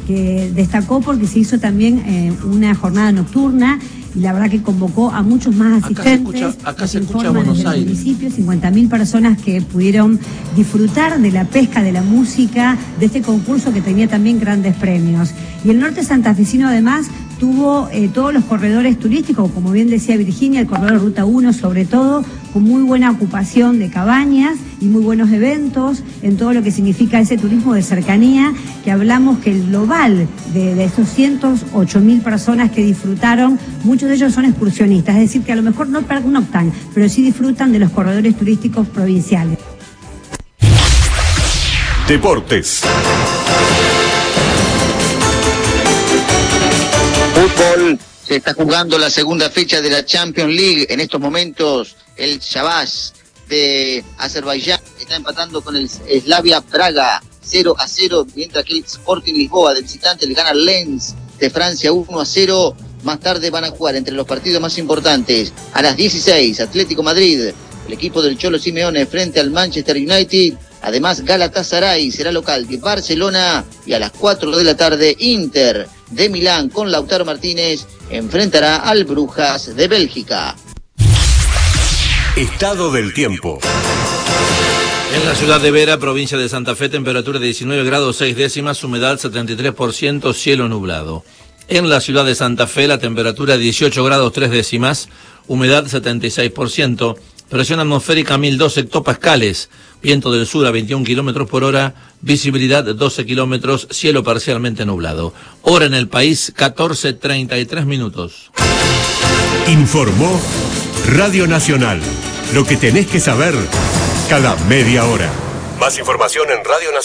que destacó porque se hizo también una jornada nocturna y la verdad que convocó a muchos más asistentes. Acá se escucha Buenos Aires. Municipio, 50.000 personas que pudieron disfrutar de la pesca, de la música, de este concurso que tenía también grandes premios. Y el norte santafesino además tuvo todos los corredores turísticos, como bien decía Virginia, el corredor Ruta 1 sobre todo, con muy buena ocupación de cabañas y muy buenos eventos en todo lo que significa ese turismo de cercanía, que hablamos que el global de esos 108.000 personas que disfrutaron, muchos de ellos son excursionistas, es decir, que a lo mejor no pernoctan, pero sí disfrutan de los corredores turísticos provinciales. Deportes. Fútbol, se está jugando la segunda fecha de la Champions League. En estos momentos el Shabaz de Azerbaiyán está empatando con el Slavia Praga 0-0, mientras que el Sporting Lisboa de visitante le gana al Lens de Francia 1-0. Más tarde van a jugar entre los partidos más importantes. A las 16, Atlético Madrid, el equipo del Cholo Simeone frente al Manchester United. Además, Galatasaray será local de Barcelona, y a las 4 de la tarde, Inter de Milán con Lautaro Martínez enfrentará al Brujas de Bélgica. Estado del tiempo. En la ciudad de Vera, provincia de Santa Fe, temperatura de 19 grados 6 décimas, humedad 73%, cielo nublado. En la ciudad de Santa Fe, la temperatura 18 grados 3 décimas, humedad 76%, presión atmosférica 1012 hectopascales, viento del sur a 21 kilómetros por hora, visibilidad 12 kilómetros, cielo parcialmente nublado. Hora en el país, 14:33 minutos. Informó Radio Nacional. Lo que tenés que saber cada media hora. Más información en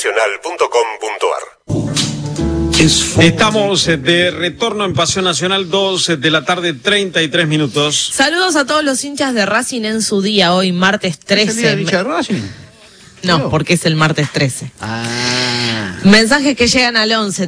radionacional.com.ar. Estamos de retorno en Pasión Nacional, 2 de la tarde, 33 minutos. Saludos a todos los hinchas de Racing en su día, hoy martes 13. ¿Es el día de hincha de Racing? No, porque es el martes 13. Mensajes que llegan al 11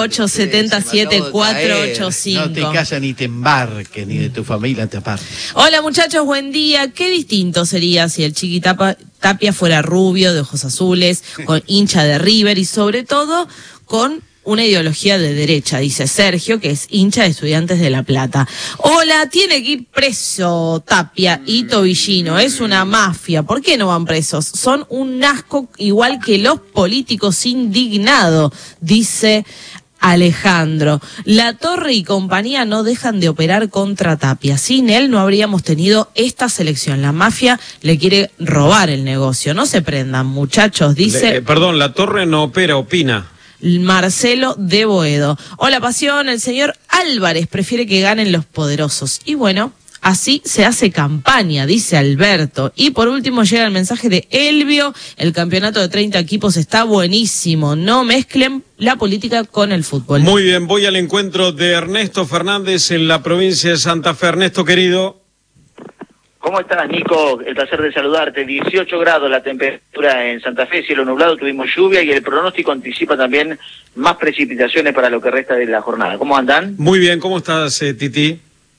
3877 485. No te casas ni te embarques, ni de tu familia te apartes. Hola muchachos, buen día. Qué distinto sería si el Chiqui Tapia fuera rubio, de ojos azules, con hincha de River y sobre todo con una ideología de derecha, dice Sergio, que es hincha de Estudiantes de La Plata. Hola, tiene que ir preso Tapia y Tobillino, es una mafia. ¿Por qué no van presos? Son un asco igual que los políticos indignados, dice Alejandro. La Torre y compañía no dejan de operar contra Tapia. Sin él no habríamos tenido esta selección. La mafia le quiere robar el negocio. No se prendan, muchachos, dice... Perdón, La Torre no opera, opina. Marcelo de Boedo. Hola Pasión, el señor Álvarez prefiere que ganen los poderosos. Y bueno, así se hace campaña, dice Alberto. Y por último llega el mensaje de Elvio. El campeonato de 30 equipos está buenísimo. No mezclen la política con el fútbol. Muy bien, voy al encuentro de Ernesto Fernández en la provincia de Santa Fe. Ernesto, querido. ¿Cómo estás, Nico? El placer de saludarte. 18 grados la temperatura en Santa Fe, cielo nublado, tuvimos lluvia y el pronóstico anticipa también más precipitaciones para lo que resta de la jornada. ¿Cómo andan? Muy bien, ¿cómo estás, Titi?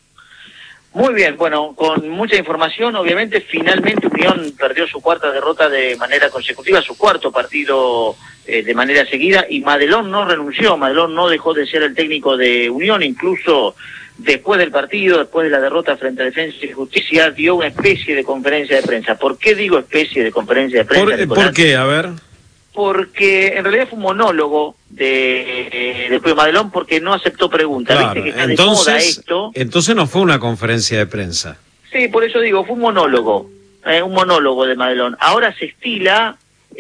Muy bien, bueno, con mucha información, obviamente, finalmente Unión perdió su cuarta derrota de manera consecutiva, su cuarto partido de manera seguida, y Madelón no renunció, Madelón no dejó de ser el técnico de Unión, incluso después del partido, después de la derrota frente a Defensa y Justicia, dio una especie de conferencia de prensa. ¿Por qué digo especie de conferencia de prensa? ¿Por qué? A ver. Porque en realidad fue un monólogo de Madelón, porque no aceptó preguntas. Claro. ¿Viste que está de moda esto? Entonces no fue una conferencia de prensa. Sí, por eso digo, fue un monólogo de Madelón. Ahora se estila,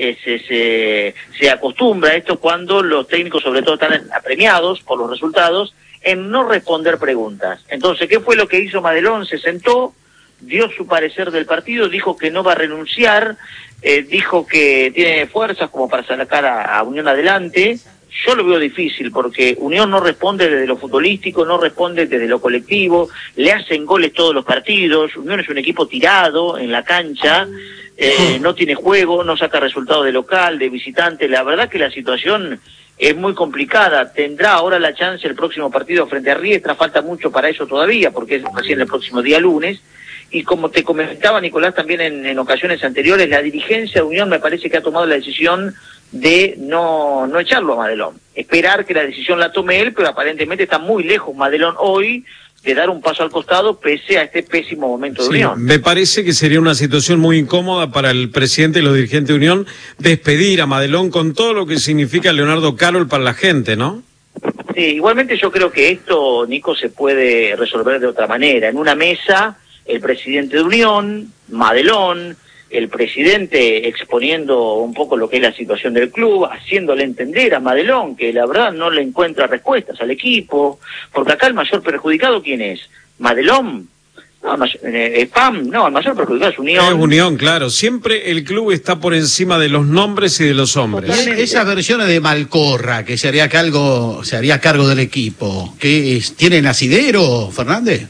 se acostumbra a esto cuando los técnicos sobre todo están apremiados por los resultados, en no responder preguntas. Entonces, ¿qué fue lo que hizo Madelón? Se sentó, dio su parecer del partido, dijo que no va a renunciar, dijo que tiene fuerzas como para sacar a Unión adelante. Yo lo veo difícil porque Unión no responde desde lo futbolístico, no responde desde lo colectivo, le hacen goles todos los partidos, Unión es un equipo tirado en la cancha, no tiene juego, no saca resultados de local, de visitante. La verdad que la situación es muy complicada. Tendrá ahora la chance el próximo partido frente a Riestra, falta mucho para eso todavía, porque es recién el próximo día lunes. Y como te comentaba Nicolás también en ocasiones anteriores, la dirigencia de Unión me parece que ha tomado la decisión de no echarlo a Madelón, esperar que la decisión la tome él, pero aparentemente está muy lejos Madelón hoy de dar un paso al costado pese a este pésimo momento de Unión. Me parece que sería una situación muy incómoda para el presidente y los dirigentes de Unión despedir a Madelón con todo lo que significa Leonardo Carol para la gente, ¿no? Sí, igualmente yo creo que esto, Nico, se puede resolver de otra manera. En una mesa, el presidente de Unión, Madelón, el presidente exponiendo un poco lo que es la situación del club, haciéndole entender a Madelón que la verdad no le encuentra respuestas al equipo, porque acá el mayor perjudicado, ¿quién es? ¿Madelón? No, PAM, no, el mayor perjudicado es Unión. Es Unión, claro. Siempre el club está por encima de los nombres y de los hombres. Totalmente. Esas versiones de Malcorra, que se haría cargo del equipo, ¿tienen asidero, Fernández?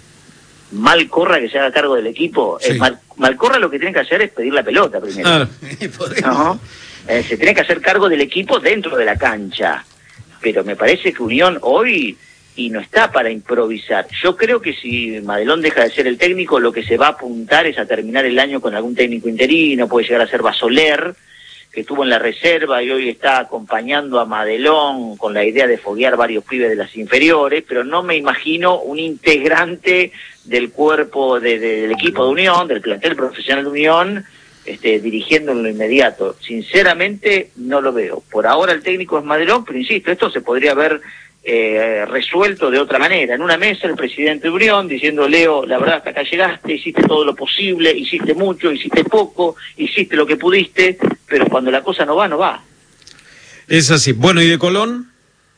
Malcorra que se haga cargo del equipo. Sí. Malcorra lo que tiene que hacer es pedir la pelota primero. Claro. ¿No? Se tiene que hacer cargo del equipo dentro de la cancha. Pero me parece que Unión hoy y no está para improvisar. Yo creo que si Madelón deja de ser el técnico, lo que se va a apuntar es a terminar el año con algún técnico interino, puede llegar a ser Basoler, que estuvo en la reserva y hoy está acompañando a Madelón con la idea de foguear varios pibes de las inferiores, pero no me imagino un integrante del cuerpo del equipo de Unión, del plantel profesional de Unión, dirigiendo en lo inmediato. Sinceramente no lo veo. Por ahora el técnico es Madelón, pero insisto, esto se podría haber resuelto de otra manera. En una mesa el presidente de Unión diciendo: Leo, la verdad hasta acá llegaste, hiciste todo lo posible, hiciste mucho, hiciste poco, hiciste lo que pudiste, pero cuando la cosa no va, no va. Es así. Bueno, ¿y de Colón?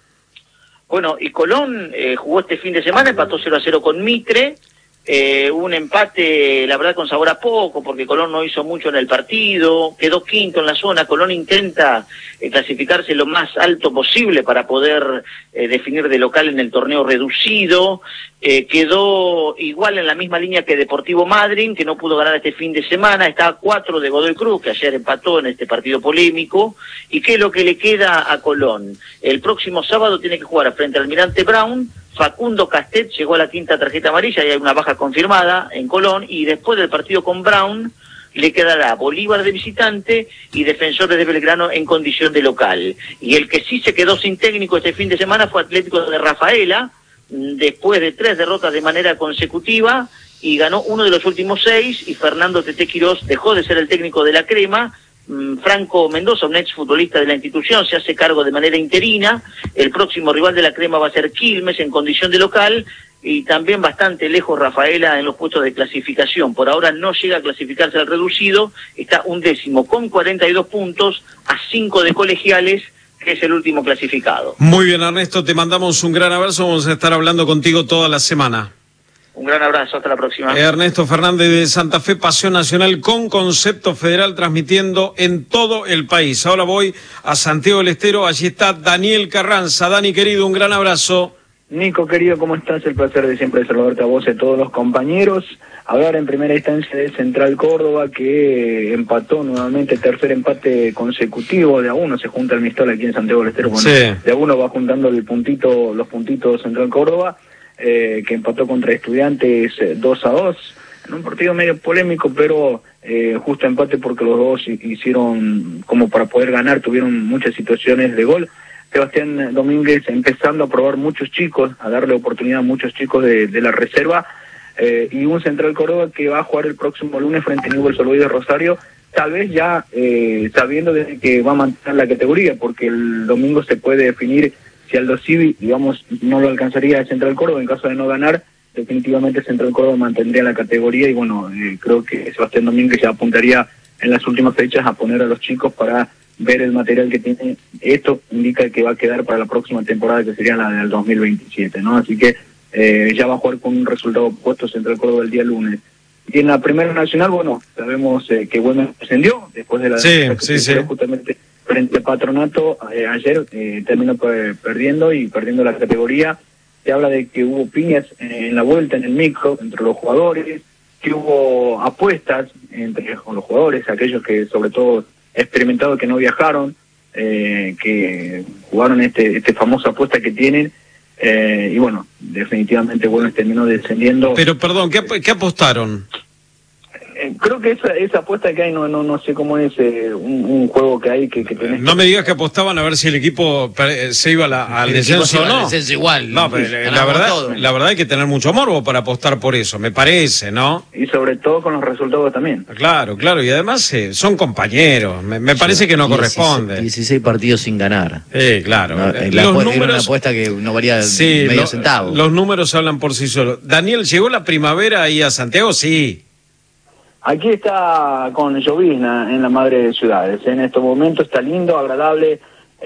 Bueno, y Colón jugó este fin de semana, empató 0-0 con Mitre, un empate, la verdad, con sabor a poco, porque Colón no hizo mucho en el partido, quedó quinto en la zona. Colón intenta clasificarse lo más alto posible para poder definir de local en el torneo reducido, quedó igual en la misma línea que Deportivo Madryn, que no pudo ganar este fin de semana, está a 4 de Godoy Cruz, que ayer empató en este partido polémico. ¿Y qué es lo que le queda a Colón? El próximo sábado tiene que jugar frente al Almirante Brown. Facundo Castet llegó a la 5ª tarjeta amarilla y hay una baja confirmada en Colón, y después del partido con Brown le quedará Bolívar de visitante y Defensores de Belgrano en condición de local. Y el que sí se quedó sin técnico este fin de semana fue Atlético de Rafaela, después de 3 derrotas de manera consecutiva, y ganó uno de los últimos 6, y Fernando Tete Quirós dejó de ser el técnico de la Crema. Franco Mendoza, un ex futbolista de la institución, se hace cargo de manera interina. El próximo rival de la Crema va a ser Quilmes en condición de local, y también bastante lejos Rafaela en los puestos de clasificación. Por ahora no llega a clasificarse al reducido, está 11º con 42 puntos, a 5 de Colegiales, que es el último clasificado. Muy bien, Ernesto, te mandamos un gran abrazo, vamos a estar hablando contigo toda la semana. Un gran abrazo, hasta la próxima. Ernesto Fernández de Santa Fe, Pasión Nacional con concepto federal, transmitiendo en todo el país. Ahora voy a Santiago del Estero, allí está Daniel Carranza. Dani, querido, un gran abrazo. Nico, querido, ¿cómo estás? El placer de siempre saludarte a vos y a todos los compañeros. Hablar en primera instancia de Central Córdoba, que empató nuevamente, tercer empate consecutivo. De a uno se junta el Mistol aquí en Santiago del Estero. Bueno, sí. De a uno va juntando los puntitos Central Córdoba, que empató contra Estudiantes 2-2, en un partido medio polémico, pero justo empate porque los dos hicieron como para poder ganar, tuvieron muchas situaciones de gol. Sebastián Domínguez empezando a probar muchos chicos, a darle oportunidad a muchos chicos de la reserva, y un Central Córdoba que va a jugar el próximo lunes frente a Newell's Old Boys de Rosario, tal vez ya sabiendo de que va a mantener la categoría, porque el domingo se puede definir si Aldo Civi, digamos, no lo alcanzaría el Central Córdoba. En caso de no ganar, definitivamente Central Córdoba mantendría la categoría, y bueno, creo que Sebastián Domínguez ya apuntaría en las últimas fechas a poner a los chicos para ver el material que tiene. Esto indica que va a quedar para la próxima temporada, que sería la del 2027, ¿no? Así que ya va a jugar con un resultado opuesto Central Córdoba el día lunes. Y en la Primera Nacional, bueno, sabemos que Güemes ascendió después de la sí. Justamente frente a Patronato ayer, terminó perdiendo la categoría. Se habla de que hubo piñas en la vuelta, en el micro, entre los jugadores, que hubo apuestas entre los jugadores, aquellos que sobre todo experimentados que no viajaron, que jugaron este famosa apuesta que tienen, y bueno, definitivamente Güemes terminó descendiendo. Pero perdón, ¿qué apostaron? Creo que esa apuesta que hay, no sé cómo es un juego que hay que tenés. No me digas que apostaban a ver si el equipo se iba al descenso o no. Al descenso igual. No, pero la verdad hay que tener mucho morbo para apostar por eso, me parece, ¿no? Y sobre todo con los resultados también. Claro, y además son compañeros, me parece que no corresponde. 16 partidos sin ganar. Claro. No, era una apuesta que no valía medio centavo. Los números hablan por sí solos. Daniel, ¿llegó la primavera ahí a Santiago? Sí. Aquí está con llovizna en la madre de ciudades. En estos momentos está lindo, agradable.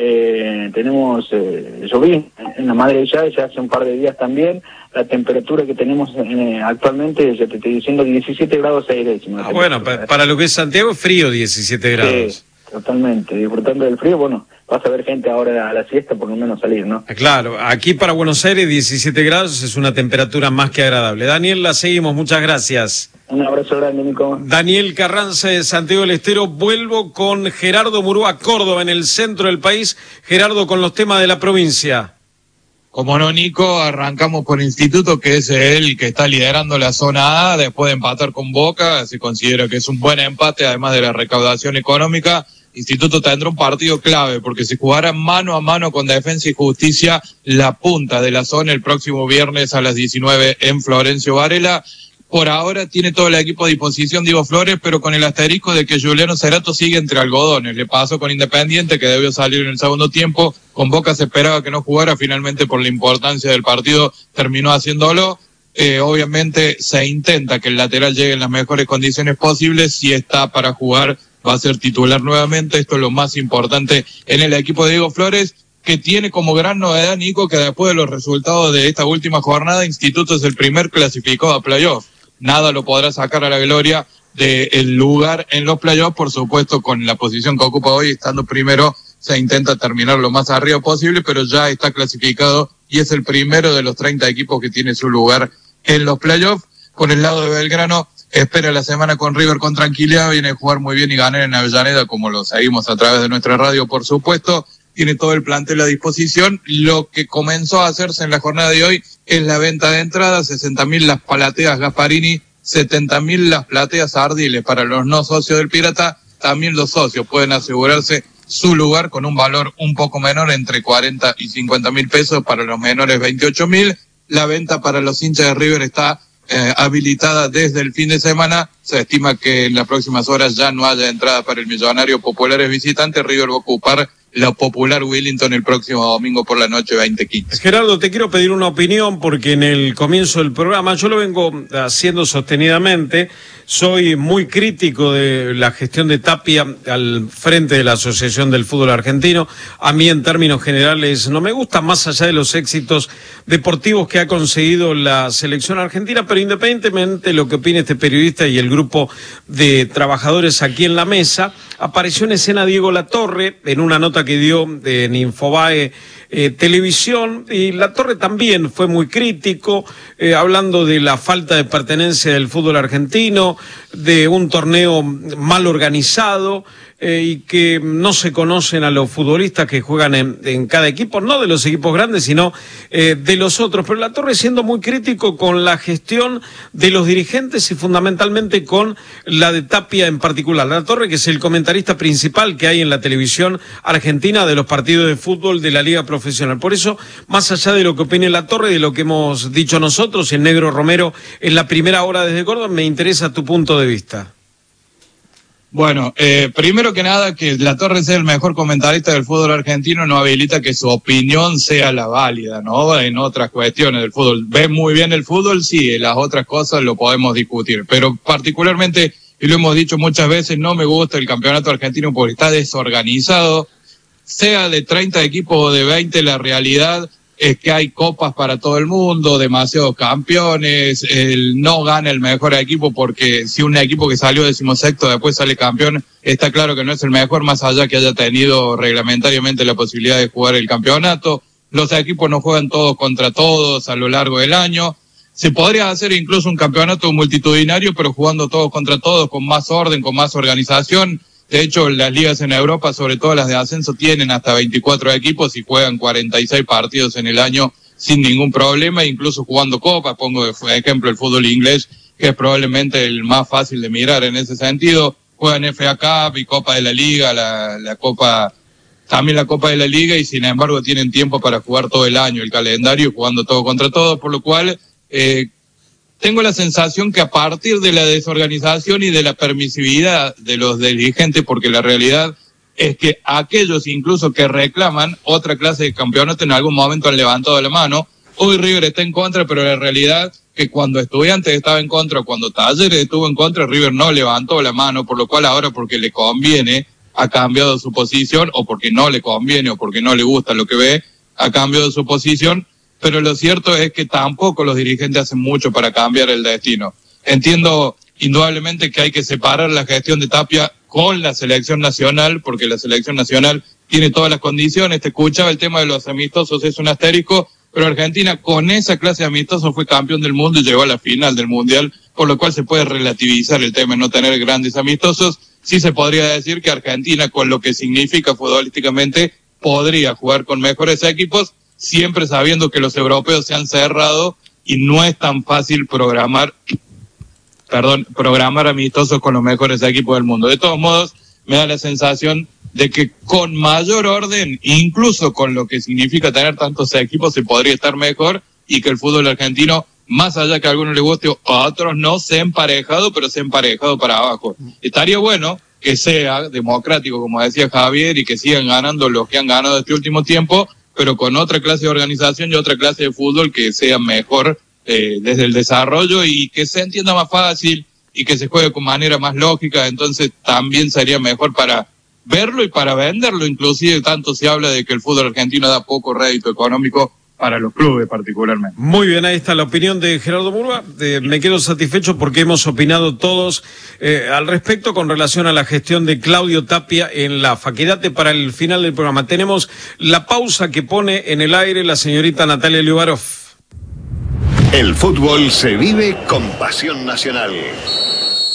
Tenemos llovizna en la madre de ciudades, ya hace un par de días también. La temperatura que tenemos actualmente, ya te estoy diciendo, 17 grados 6 décimas. Bueno, para lo que es Santiago es frío, 17 grados. Sí, totalmente. Disfrutando del frío, bueno, vas a ver gente ahora a la siesta, por lo menos salir, ¿no? Claro, aquí para Buenos Aires 17 grados es una temperatura más que agradable. Daniel, la seguimos, muchas gracias. Un abrazo grande, Nico. Daniel Carranza de Santiago del Estero. Vuelvo con Gerardo Murúa, Córdoba, en el centro del país. Gerardo, con los temas de la provincia. Como no, Nico, arrancamos por Instituto, que es el que está liderando la zona A, después de empatar con Boca. Se considera que es un buen empate, además de la recaudación económica. Instituto tendrá un partido clave, porque si jugara mano a mano con Defensa y Justicia, la punta de la zona el próximo viernes a las 19 en Florencio Varela. Por ahora tiene todo el equipo a disposición Diego Flores, pero con el asterisco de que Juliano Cerato sigue entre algodones. Le pasó con Independiente, que debió salir en el segundo tiempo. Con Boca se esperaba que no jugara, finalmente por la importancia del partido terminó haciéndolo. Obviamente se intenta que el lateral llegue en las mejores condiciones posibles. Si está para jugar, va a ser titular nuevamente. Esto es lo más importante en el equipo de Diego Flores, que tiene como gran novedad, Nico, que después de los resultados de esta última jornada, Instituto es el primer clasificado a playoff. Nada lo podrá sacar a la gloria del lugar en los playoffs. Por supuesto, con la posición que ocupa hoy, estando primero, se intenta terminar lo más arriba posible, pero ya está clasificado y es el primero de los 30 equipos que tiene su lugar en los playoffs. Por el lado de Belgrano, espera la semana con River con tranquilidad, viene a jugar muy bien y ganar en Avellaneda, como lo seguimos a través de nuestra radio, por supuesto. Tiene todo el plantel a disposición. Lo que comenzó a hacerse en la jornada de hoy es la venta de entradas, 60.000 las plateas Gasparini, 70.000 las plateas Ardiles para los no socios del Pirata. También los socios pueden asegurarse su lugar con un valor un poco menor, entre 40 y 50.000 pesos, para los menores 28.000. La venta para los hinchas de River está habilitada desde el fin de semana. Se estima que en las próximas horas ya no haya entrada para el Millonario Populares visitantes. River va a ocupar la popular Willington el próximo domingo por la noche 20:15. Gerardo, te quiero pedir una opinión, porque en el comienzo del programa, yo lo vengo haciendo sostenidamente, soy muy crítico de la gestión de Tapia al frente de la Asociación del Fútbol Argentino. A mí, en términos generales, no me gusta, más allá de los éxitos deportivos que ha conseguido la selección argentina, pero independientemente de lo que opine este periodista y el grupo de trabajadores aquí en la mesa, apareció en escena Diego Latorre en una nota que dio en Infobae Televisión, y Latorre también fue muy crítico, hablando de la falta de pertenencia del fútbol argentino, de un torneo mal organizado, y que no se conocen a los futbolistas que juegan en cada equipo, no de los equipos grandes, sino de los otros. Pero Latorre siendo muy crítico con la gestión de los dirigentes y fundamentalmente con la de Tapia en particular. Latorre, que es el comentarista principal que hay en la televisión argentina de los partidos de fútbol de la Liga Profesional. Por eso, más allá de lo que opine Latorre y de lo que hemos dicho nosotros y el Negro Romero en la primera hora desde Córdoba, me interesa tu punto de vista. Bueno, primero que nada, que Latorre sea el mejor comentarista del fútbol argentino no habilita que su opinión sea la válida, ¿no? En otras cuestiones del fútbol. ¿Ve muy bien el fútbol? Sí, en las otras cosas lo podemos discutir. Pero particularmente, y lo hemos dicho muchas veces, no me gusta el campeonato argentino porque está desorganizado. Sea de 30 equipos o de 20, la realidad es que hay copas para todo el mundo, demasiados campeones, no gana el mejor equipo, porque si un equipo que salió 16º después sale campeón, está claro que no es el mejor, más allá que haya tenido reglamentariamente la posibilidad de jugar el campeonato. Los equipos no juegan todos contra todos a lo largo del año. Se podría hacer incluso un campeonato multitudinario, pero jugando todos contra todos, con más orden, con más organización. De hecho, las ligas en Europa, sobre todo las de ascenso, tienen hasta 24 equipos y juegan 46 partidos en el año sin ningún problema, incluso jugando copas. Pongo de ejemplo el fútbol inglés, que es probablemente el más fácil de mirar en ese sentido. Juegan FA Cup y Copa de la Liga, la Copa, también la Copa de la Liga, y sin embargo tienen tiempo para jugar todo el año, el calendario, jugando todo contra todo, por lo cual tengo la sensación que a partir de la desorganización y de la permisividad de los dirigentes, porque la realidad es que aquellos incluso que reclaman otra clase de campeonato en algún momento han levantado la mano. Hoy River está en contra, pero la realidad que cuando Estudiantes estaba en contra, cuando Talleres estuvo en contra, River no levantó la mano, por lo cual ahora, porque le conviene, ha cambiado su posición, o porque no le conviene, o porque no le gusta lo que ve, ha cambiado su posición, pero lo cierto es que tampoco los dirigentes hacen mucho para cambiar el destino. Entiendo indudablemente que hay que separar la gestión de Tapia con la selección nacional, porque la selección nacional tiene todas las condiciones. Te escuchaba el tema de los amistosos, es un asterisco, pero Argentina con esa clase de amistosos fue campeón del mundo y llegó a la final del Mundial, por lo cual se puede relativizar el tema de no tener grandes amistosos. Sí se podría decir que Argentina, con lo que significa futbolísticamente, podría jugar con mejores equipos, siempre sabiendo que los europeos se han cerrado y no es tan fácil programar amistosos con los mejores equipos del mundo. De todos modos, me da la sensación de que con mayor orden, incluso con lo que significa tener tantos equipos, se podría estar mejor, y que el fútbol argentino, más allá que a algunos les guste o a otros no, se ha emparejado, pero se ha emparejado para abajo. Estaría bueno que sea democrático, como decía Javier, y que sigan ganando los que han ganado este último tiempo, pero con otra clase de organización y otra clase de fútbol que sea mejor desde el desarrollo, y que se entienda más fácil y que se juegue con manera más lógica. Entonces también sería mejor para verlo y para venderlo. Inclusive tanto se habla de que el fútbol argentino da poco rédito económico para los clubes particularmente. Muy bien, ahí está la opinión de Gerardo Murga. Me quedo satisfecho porque hemos opinado todos al respecto con relación a la gestión de Claudio Tapia en la FA. Quédate para el final del programa. Tenemos la pausa que pone en el aire la señorita Natalia Liubarov. El fútbol se vive con pasión nacional.